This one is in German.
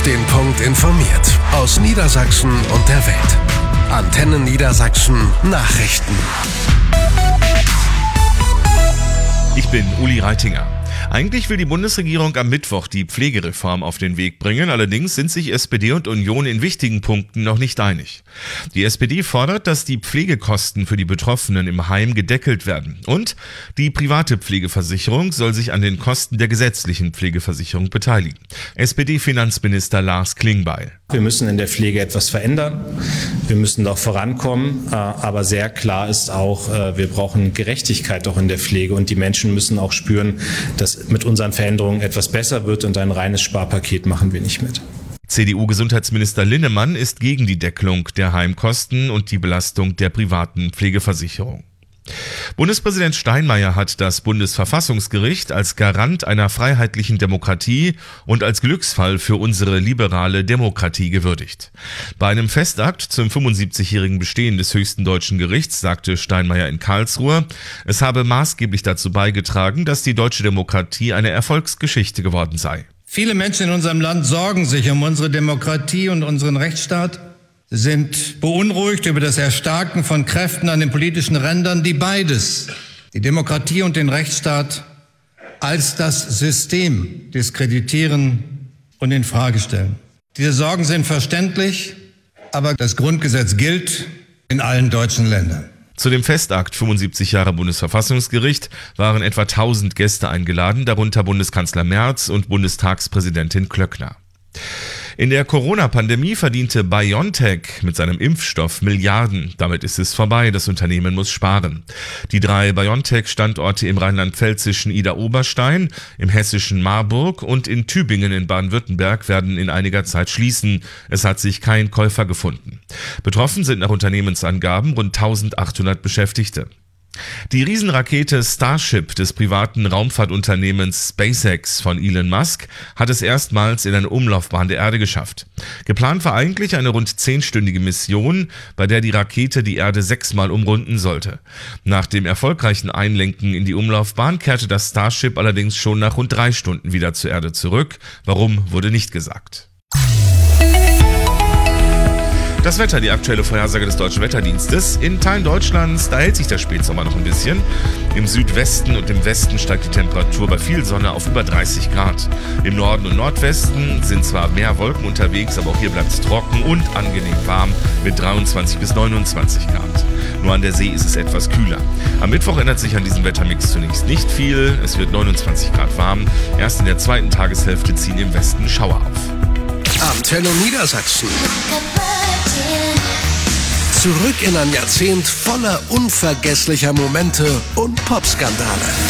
den Punkt informiert. Aus Niedersachsen und der Welt. Antenne Niedersachsen Nachrichten. Ich bin Uli Reitinger. Eigentlich will die Bundesregierung am Mittwoch die Pflegereform auf den Weg bringen, allerdings sind sich SPD und Union in wichtigen Punkten noch nicht einig. Die SPD fordert, dass die Pflegekosten für die Betroffenen im Heim gedeckelt werden und die private Pflegeversicherung soll sich an den Kosten der gesetzlichen Pflegeversicherung beteiligen. SPD-Finanzminister Lars Klingbeil. Wir müssen in der Pflege etwas verändern, wir müssen doch vorankommen, aber sehr klar ist auch, wir brauchen Gerechtigkeit auch in der Pflege und die Menschen müssen auch spüren, dass mit unseren Veränderungen etwas besser wird und ein reines Sparpaket machen wir nicht mit. CDU-Gesundheitsminister Linnemann ist gegen die Deckelung der Heimkosten und die Belastung der privaten Pflegeversicherung. Bundespräsident Steinmeier hat das Bundesverfassungsgericht als Garant einer freiheitlichen Demokratie und als Glücksfall für unsere liberale Demokratie gewürdigt. Bei einem Festakt zum 75-jährigen Bestehen des höchsten deutschen Gerichts sagte Steinmeier in Karlsruhe, es habe maßgeblich dazu beigetragen, dass die deutsche Demokratie eine Erfolgsgeschichte geworden sei. Viele Menschen in unserem Land sorgen sich um unsere Demokratie und unseren Rechtsstaat. Sie sind beunruhigt über das Erstarken von Kräften an den politischen Rändern, die beides, die Demokratie und den Rechtsstaat, als das System diskreditieren und in Frage stellen. Diese Sorgen sind verständlich, aber das Grundgesetz gilt in allen deutschen Ländern. Zu dem Festakt 75 Jahre Bundesverfassungsgericht waren etwa 1000 Gäste eingeladen, darunter Bundeskanzler Merz und Bundestagspräsidentin Klöckner. In der Corona-Pandemie verdiente BioNTech mit seinem Impfstoff Milliarden. Damit ist es vorbei, das Unternehmen muss sparen. Die 3 BioNTech-Standorte im rheinland-pfälzischen Idar-Oberstein, im hessischen Marburg und in Tübingen in Baden-Württemberg werden in einiger Zeit schließen. Es hat sich kein Käufer gefunden. Betroffen sind nach Unternehmensangaben rund 1800 Beschäftigte. Die Riesenrakete Starship des privaten Raumfahrtunternehmens SpaceX von Elon Musk hat es erstmals in eine Umlaufbahn der Erde geschafft. Geplant war eigentlich eine rund 10-stündige Mission, bei der die Rakete die Erde 6-mal umrunden sollte. Nach dem erfolgreichen Einlenken in die Umlaufbahn kehrte das Starship allerdings schon nach rund 3 Stunden wieder zur Erde zurück. Warum, wurde nicht gesagt. Das Wetter, die aktuelle Vorhersage des Deutschen Wetterdienstes. In Teilen Deutschlands, da hält sich der Spätsommer noch ein bisschen. Im Südwesten und im Westen steigt die Temperatur bei viel Sonne auf über 30 Grad. Im Norden und Nordwesten sind zwar mehr Wolken unterwegs, aber auch hier bleibt es trocken und angenehm warm mit 23 bis 29 Grad. Nur an der See ist es etwas kühler. Am Mittwoch ändert sich an diesem Wettermix zunächst nicht viel. Es wird 29 Grad warm. Erst in der zweiten Tageshälfte ziehen im Westen Schauer auf. Antenne Niedersachsen. Zurück in ein Jahrzehnt voller unvergesslicher Momente und Popskandale.